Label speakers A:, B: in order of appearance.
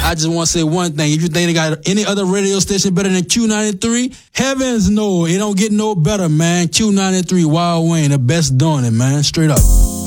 A: I just want to say one thing. If you think they got any other radio station better than Q93, heavens no. It don't get no better, man. Q93, Wild Wayne, the best doing it, man. Straight up.